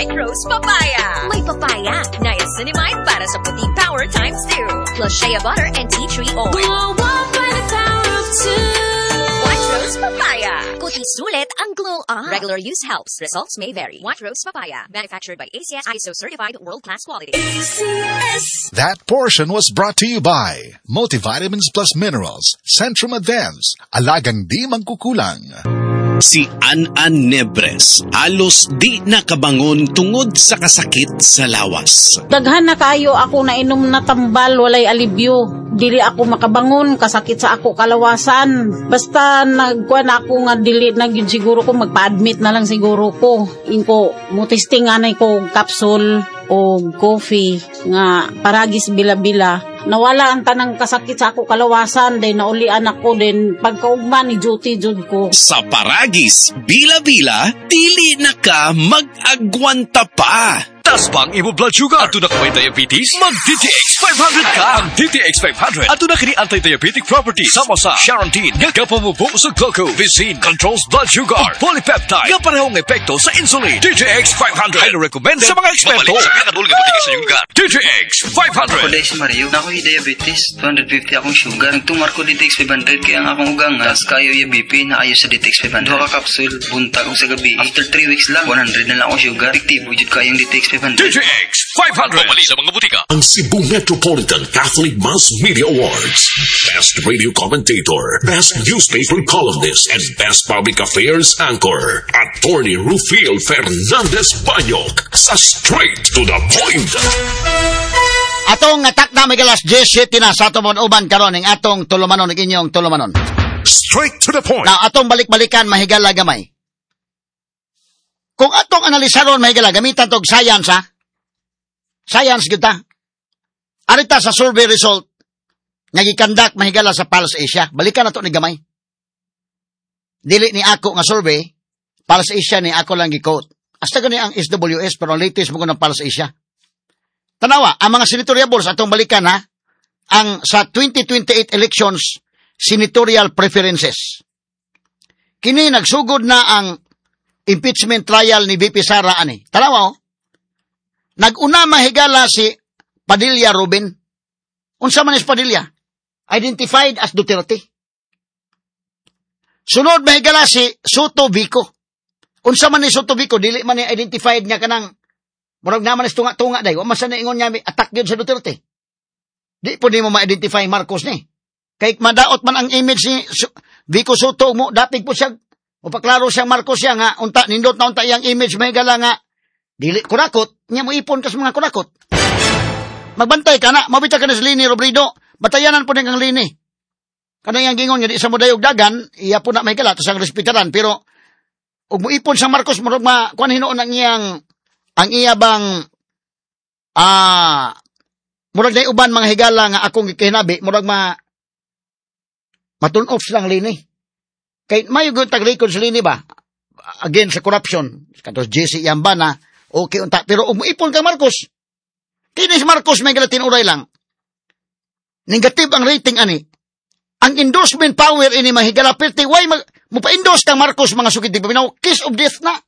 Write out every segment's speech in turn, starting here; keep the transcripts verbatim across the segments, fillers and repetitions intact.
White Rose Papaya. May papaya, niacinamide para sa puting power times two. Plus shea butter and tea tree oil. Glow up by the power of two. White Rose Papaya. Kuti sulit ang glow up. Regular use helps. Results may vary. White Rose Papaya. Manufactured by A C S I S O certified world-class quality. A C S. That portion was brought to you by Multivitamins Plus Minerals, Centrum Advance, Alagang Di Magkukulang. Si An-An Nebres, halos di nakabangon tungod sa kasakit sa lawas. Daghan na kayo ako na inom na tambal, walay alibyo. Dili ako makabangon, kasakit sa ako kalawasan. Basta nagkuhan ako nga dili na yun siguro ko, magpa-admit na lang siguro ko. Inko, mutisting anay ko capsule o coffee nga paragis bila-bila. Nawala ang tanang kasakit sa ako kalawasan, din naulian ako din pagkaugman ni duty jud ko. Sa paragis, bila-bila, dili na ka mag-agwanta pa. Taas pa ang imo blood sugar. Ato na ka may diabetes? Mag-D T X five hundred ka. Ang D T X five hundred. Ato na kini anti-diabetic properties. Sama sa Charantine. Nga pamupo sa gluco. Visin controls blood sugar. O polypeptide. Nga parehong epekto sa insulin. D T X five hundred. Highly recommended sa mga eksperto. Mabalik sa pinatulog na butika sa iyong lugar. D T X five hundred. Ako dahil si Mario, na ako'y diabetes. two hundred fifty akong sugar. Nagtumar ko D T X five hundred kaya ang akong ugang as kayo yung B P na ayo sa D T X five hundred. Dua ka capsule, buntag ko sa gabi. After three weeks lang, one hundred na lang akong sugar. Effective, wujud kayong D T X five hundred. D T X five hundred. Pumali sa mga butika. Ang Cebu Metropolitan Catholic Mass Media Awards. Best Radio Commentator, Best Newspaper Columnist, and Best Public Affairs Anchor. Attorney Rufil Fernandez Banyok sa Straight to the Point. Atong atak na may galas J-City na sa atong uban karon ng atong tulumanon ng inyong tulumanon. Straight to the point. Na atong balik-balikan mahigala gamay. Kung atong analisaron mahigala gamitan tog science ha. Science kita. Arita sa survey result nga gikandak mahigala sa Pulse Asia. Balikan nato ni gamay. Dili ni ako nga survey, Pulse Asia ni ako lang gi-quote. Hasta gani ang S W S pero latest mo ko ng Pulse Asia. Tanawa, ang mga senatoriables atong balikan ha, ang sa twenty twenty-eight elections, senatorial preferences. Kini nagsugod na ang impeachment trial ni V P Sara ani. Tanawa oh, nag-una mahigala si Padilla Ruben. Unsa man is Padilla? Identified as Duterte. Sunod mahigala si Soto Vico. Unsa man ni Soto Vico, dili man ni identified nga kanang murag naman is tunga-tunga day. Wa man sa ingon niya attack gyud sa Duterte. Di po di mo ma-identify Marcos ni. Kay madaot man ang image ni Vico Soto mo, dapig po siya upaklaro siyang Marcos siya nga unta nindot na unta iyang image mahigala nga dili kurakot, niya mo ipon kas mga kurakot. Magbantay ka na, mabita ka na sa Lini Robredo, batayanan po na kang Lini. Kanang yang gingon niya di sa mudayog dagan, iya po na mahigala, ito sang respetaran, pero ug mo ipon sa Marcos, murag ma, kuan hinoon ang iyang ang iya bang ah murag na uban mga higala nga akong gikahinabi murag ma matun off lang Lini kay may good tag record sa Lini ba again sa corruption katos J C Yambana okay unta pero ug moipon kay Marcos kini si Marcos may galatin uray lang negative ang rating ani ang endorsement power ini mahigala perti why mag, mo pa-endorse kang Marcos mga sugid di ba kiss of death na.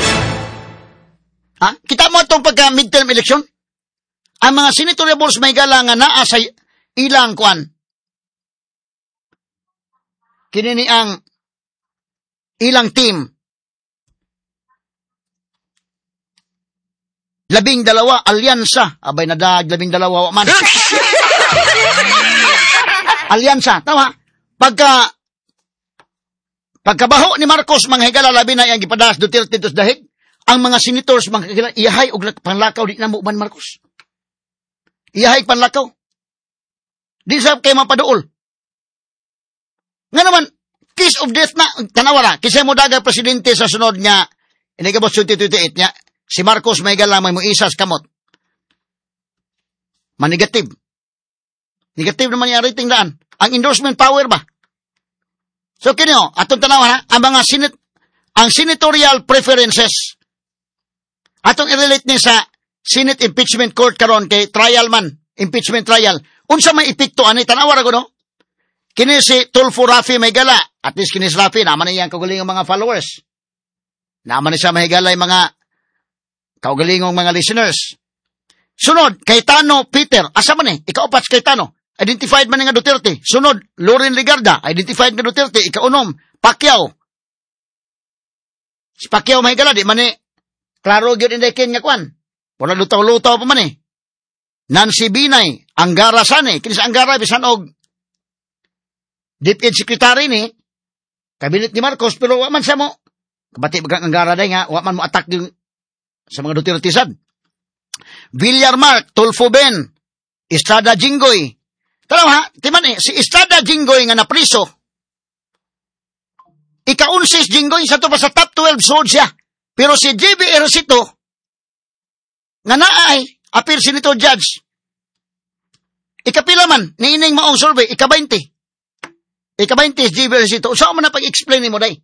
Ha? Kita mo itong pagka midterm election? Ang mga senatoriables may gala nga naa sa ilang kuan. Kinini ang ilang team. Labing dalawa, alyansa. Abay nadag, labing dalawa, man. Alyansa, tama? Pagka, pagkabaho ni Marcos, mga higala labi na yung gipadas Duterte tos dahig, ang mga senators, mga kagilan, iyahay og panlakaw, di na mo uban Marcos. Iyahay panlakaw. Di sa kay mapaduol. Nga naman, kiss of death na, tanawara, kisay mo daga presidente sa sunod niya, inigabot twenty twenty-eight niya, si Marcos may galamay mo isas kamot. Manigative. Negative naman yung rating daan. Ang endorsement power ba? So, kinyo, atong tanawa na, ang mga senat, ang senatorial preferences, atong i-relate ni sa Senate Impeachment Court karon kay trial man, impeachment trial. Unsa may epekto ani tanawa ra ko no? Kini si Tulfo Rafi may gala. At least kini si Rafi naman iyang kaguling mga followers. Naman siya may gala mga Kaugalingong mga listeners. Sunod, Cayetano Peter. Asa man eh? Ikaupat si Cayetano. Identified man nga Duterte. Sunod, Loren Ligarda. Identified nga Duterte. Ikaunom, Pacquiao. Si Pacquiao mahigala, di man eh. Klaro yun indekin nga kwan. Wala lutaw-lutaw pa man eh. Nancy Binay. Anggara Sane. Kini sa Anggara, bisan og DepEd Secretary ni. Kabinet ni Marcos. Pero waman siya mo. Kabati bagang Anggara day nga. Waman mo attack yung sa mga Duterte sad. Villar Mark, Tulfo Ben, Estrada Jinggoy. Tanaw ha, timan eh, si Estrada Jinggoy nga napriso. Ika-unsis Jinggoy, sa to pa sa top twelve sold siya. Pero si J B Ejercito, nga naay, appear Senator Judge. Ikapila man, niining maong survey, ika-twenty. Ika-twenty si J B Ejercito. Saan mo na pag-explain ni mo day?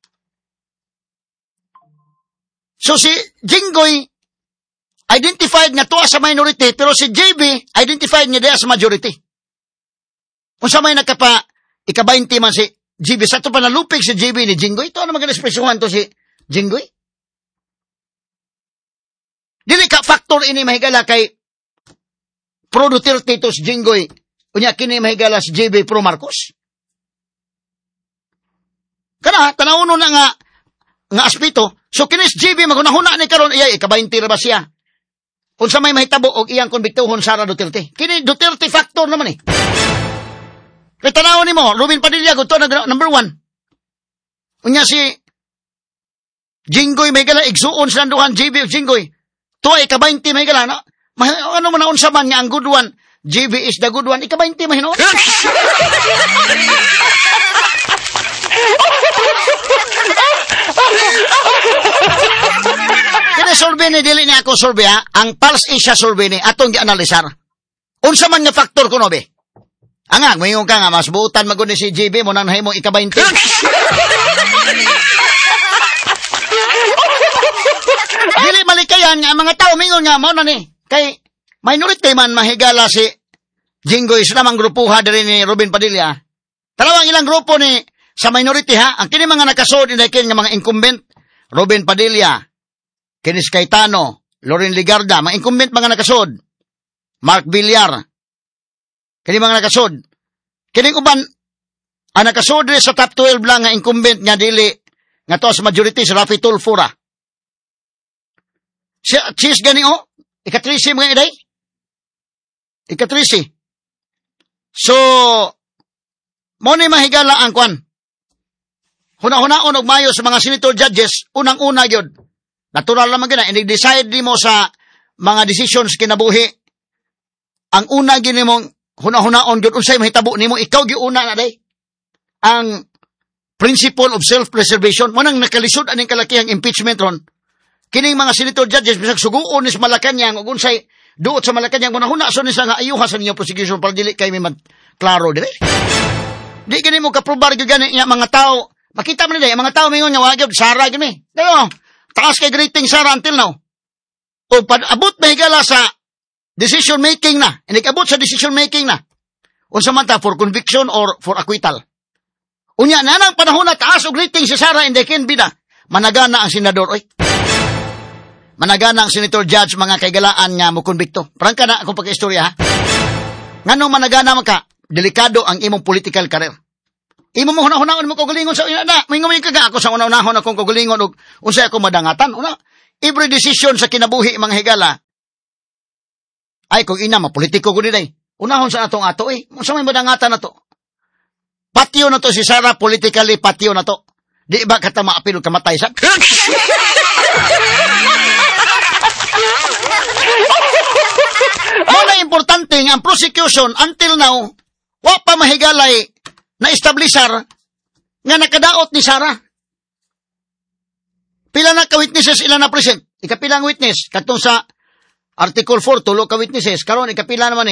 So si Jinggoy, identified nga tuwa sa minority, pero si J B, identified niya diya sa majority. Kung sa may nakapa, ika-twenty man si J B, sa ito pa nalupig si J B ni Jinggoy, ito ano mag-espresyuhan to si Jinggoy? Dili ka factor ini mahigala kay pro Duterte to si Jinggoy, unya kini mahigala si J B pro Marcos. Kana, tanawon na nga, nga aspito, so kinis J B, magunahuna ni karon iyay, ika-twenty ra ba siya? Kung sa may mahitabo, og iyang konbiktuhon Sara Duterte. Kini Duterte factor naman eh. Kaya tanawon ni mo, Robin Padilla, gusto na number one. Unya si Jinggoy, may gala, igsuon sa nanduhan, J B, Jinggoy. Tuwa, ika-twenty, may gala, no? Ma- ano man naon sa man nga, ang good one, J B is the good one, ika-twenty, may no? Kaya survey ni, dili ni ako survey ha, ang Pulse Asia survey ni, atong gi-analisar. Unsa man nga factor kuno be? Anga, mayong ka nga, mas buutan magod ni si J B, mo nang mo ika-twenty. Dili malikayan nga, mga tao, mingon nga, mo na ni, kay minority man mahigala si Jinggoy, sa namang grupuha diri ni Robin Padilla. Talawang ilang grupo ni, sa minority ha, ang kini mga nakasod, inakin nga mga incumbent, Robin Padilla, Kinis Cayetano, Loren Ligarda, mga incumbent mga nakasod. Mark Villar, kini mga nakasod. Kining uban, ang nakasod rin sa top twelve lang nga incumbent nga dili, nga to sa majority, si Rafi Tulfo ra. Si Chis gani o, ikatrisi mga iday? Ikatrisi. So, mo ni mahigala ang kwan. Huna-hunaon og mayo sa mga senator judges, unang-una gyud. Natural naman gina, i-decide di mo sa mga decisions kinabuhi. Ang una gini mong huna-hunaon gyud unsay mahitabo nimo, ikaw giuna na day. Ang principle of self-preservation, mo nang nakalisod aning kalakihang impeachment ron. Kining mga senator judges bisag suguon ni sa Malacañang ug unsay duot sa Malacañang huna-huna so ni sa nga ayuha sa niyo prosecution para dili kay may klaro dire. Di gani mo kaprobar gyud gani nga mga tao. Makita mo nila, mga tao mingon nga wagyod Sara gani. Dayo, taas kay rating Sara until now. O pad abot mahigala sa decision making na. Inig-abot sa decision making na. Unsa man ta for conviction or for acquittal. Unya na nang panahon na taas og rating si Sara Indekin bida. Managana ang senador oy. Managana ang senator judge mga kaygalaan nga mo konbikto. Prangka na akong pagka-istorya ha. Ngano managana man ka, delikado ang imong political career. Imo mo hunahunahon mo kagalingon sa ina na. Mingon ka ako sa unahunahon akong kagalingon og unsay ako madangatan. Una, every decision sa kinabuhi mga higala. Ay kung ina mapolitiko ko diday. Unahon sa atong ato eh. Unsa may madangatan na to? Patio na to si Sara, politically patio na to. Di ba kata maapil og kamatay sa? Muna importante nga ang prosecution until now wa pa mahigalay na establisar nga nakadaot ni Sara. Pila na ka-witnesses ilan na present? Ikapilang witness. Katong sa Article four, tulo ka-witnesses. Karon ikapila naman